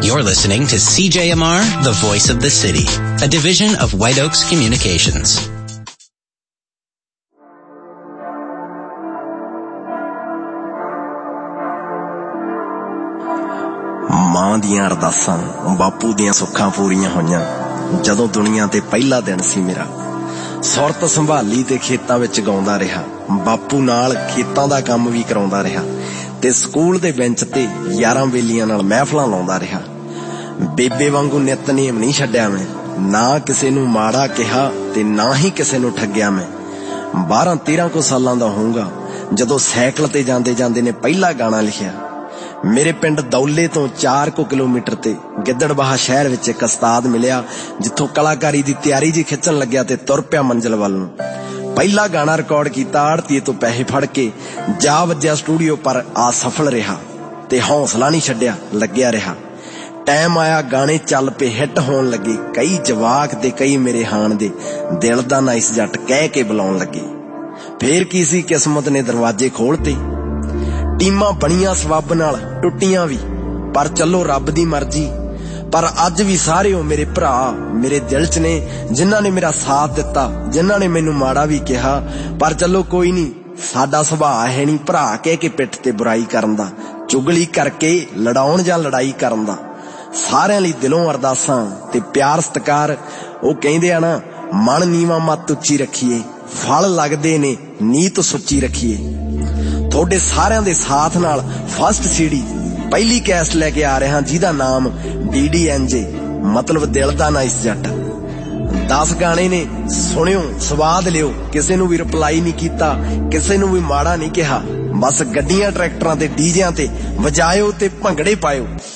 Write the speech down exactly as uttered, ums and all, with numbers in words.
You're listening to C J M R, the voice of the city, a division of White Oaks Communications. ਮਾਂ ਦੀਆਂ ਅਰਦਾਸਾਂ ਬਾਪੂ ਦੀਆਂ ਸੁੱਖਾਂ ਪੂਰੀਆਂ ਹੋਈਆਂ ਜਦੋਂ ਦੁਨੀਆ ਤੇ ਪਹਿਲਾ ਦਿਨ ਸੀ ਮੇਰਾ। ਸੁਰਤ ਸੰਭਾਲੀ ਤੇ ਖੇਤਾਂ ਵਿੱਚ ਗਾਉਂਦਾ ਰਿਹਾ, ਬਾਪੂ ਨਾਲ ਖੇਤਾਂ ਦਾ ਕੰਮ ਵੀ ਕਰਾਉਂਦਾ ਰਿਹਾ ਤੇ ਸਕੂਲ ਦੇ ਬੈਂਚ ਤੇ ਯਾਰਾਂ ਬੇਲੀਆਂ ਨਾਲ ਮਹਿਫਲਾਂ ਲਾਉਂਦਾ ਰਿਹਾ। ਬੇਬੇ ਵਾਂਗੂ ਨਿਤਨੇਮ ਨਹੀਂ ਛੱਡਿਆ ਮੈਂ, ਨਾ ਕਿਸੇ ਨੂੰ ਮਾੜਾ ਕਿਹਾ ਤੇ ਨਾ ਹੀ ਕਿਸੇ ਨੂੰ ਠੱਗਿਆ ਮੈਂ। ਬਾਰਾਂ ਤੇਰਾਂ ਕੁ ਸਾਲਾਂ ਦਾ ਹੋਊਗਾ ਜਦੋਂ ਸਾਈਕਲ ਤੇ ਜਾਂਦੇ ਜਾਂਦੇ ਨੇ ਪਹਿਲਾ ਗਾਣਾ ਲਿਖਿਆ। ਮੇਰੇ ਪਿੰਡ ਦੌਲੇ ਤੋਂ ਚਾਰ ਕੁ ਕਿਲੋਮੀਟਰ ਤੇ ਗਿੱਦੜਬਾਹਾ ਸ਼ਹਿਰ ਵਿੱਚ ਇੱਕ ਉਸਤਾਦ ਮਿਲਿਆ ਜਿੱਥੋਂ ਕਲਾਕਾਰੀ ਦੀ ਤਿਆਰੀ ਜੀ ਖਿੱਚਣ ਲੱਗਿਆ ਤੇ ਤੁਰ ਪਿਆ ਮੰਜ਼ਿਲ ਵੱਲ ਨੂੰ। ਪਹਿਲਾ ਗਾਣਾ ਰਿਕਾਰਡ ਕੀਤਾ ਆੜਤੀਏ ਤੋਂ ਪੈਸੇ ਫੜ ਕੇ, ਜਾ ਵੱਜਿਆ ਸਟੂਡੀਓ ਪਰ ਅਸਫਲ ਰਿਹਾ ਤੇ ਹੌਸਲਾ ਨਹੀਂ ਛੱਡਿਆ, ਲੱਗਿਆ ਰਿਹਾ। ਟਾਈਮ ਆਇਆ ਗਾਣੇ ਚੱਲ ਪਏ, ਹਿੱਟ ਹੋਣ ਲੱਗੇ। ਕਈ ਜਵਾਕ ਤੇ ਕਈ ਮੇਰੇ ਹਾਣ ਦੇ ਦਿਲ ਦਾ ਨਾਈਸ ਜੱਟ ਕਹਿ ਕੇ ਬੁਲਾਉਣ ਲੱਗੇ। ਫੇਰ ਕੀ ਸੀ, ਕਿਸਮਤ ਨੇ ਦਰਵਾਜ਼ੇ ਖੋਲ੍ਹਤੇ। ਟੀਮਾਂ ਬਣੀਆਂ ਸਬੱਬ ਨਾਲ, ਟੁੱਟੀਆਂ ਵੀ, ਪਰ ਚਲੋ ਰੱਬ ਦੀ ਮਰਜ਼ੀ। ਪਰ ਅੱਜ ਵੀ ਸਾਰੇ ਉਹ ਮੇਰੇ ਭਰਾ ਮੇਰੇ ਦਿਲ 'ਚ ਨੇ, ਜਿਨ੍ਹਾਂ ਨੇ ਮੇਰਾ ਸਾਥ ਦਿੱਤਾ, ਜਿਨ੍ਹਾਂ ਨੇ ਮੈਨੂੰ ਮਾੜਾ ਵੀ ਕਿਹਾ। ਪਰ ਚਲੋ ਕੋਈ ਨਹੀਂ, ਸਾਡਾ ਸੁਭਾਅ ਹੈ ਨਹੀਂ ਭਰਾ ਕਹਿ ਕੇ ਪਿੱਠ ਤੇ ਬੁਰਾਈ ਕਰਨ ਦਾ, ਚੁਗਲੀ ਕਰਕੇ ਲੜਾਉਣ ਜਾਂ ਲੜਾਈ ਕਰਨ ਦਾ। ਸਾਰਿਆਂ ਲਈ ਦਿਲੋਂ ਅਰਦਾਸਾਂ ਤੇ ਪਿਆਰ ਸਤਿਕਾਰ। ਉਹ ਕਹਿੰਦੇ ਆ ਨਾ, ਮਨ ਨੀਵਾਂ ਮੱਤ ਉੱਚੀ ਰੱਖੀਏ, ਫਲ ਲੱਗਦੇ ਨੇ ਨੀਤ ਸੁੱਚੀ ਰੱਖੀਏ। ਤੁਹਾਡੇ ਸਾਰਿਆਂ ਦੇ ਸਾਥ ਨਾਲ ਫਸਟ ਸੀਡੀ ਪਹਿਲੀ ਕੈਸਟ ਲੈ ਕੇ ਆ ਰਿਹਾ ਜਿਹਦਾ ਨਾਮ ਡੀ ਡੀ ਐਨ ਜੇ, ਮਤਲਬ ਦਿਲ ਦਾ ਨਾਈਸ ਜੱਟ। ਦਸ ਗਾਣੇ ਨੇ, ਸੁਣਿਓ, ਸਵਾਦ ਲਿਓ। ਕਿਸੇ ਨੂੰ ਵੀ ਰਿਪਲਾਈ ਨਹੀਂ ਕੀਤਾ, ਕਿਸੇ ਨੂੰ ਵੀ ਮਾੜਾ ਨਹੀਂ ਕਿਹਾ। ਬਸ ਗੱਡੀਆਂ ਟਰੈਕਟਰਾਂ ਤੇ ਡੀਜਿਆਂ ਤੇ ਵਜਾਇਓ ਤੇ ਭੰਗੜੇ ਪਾਇਓ।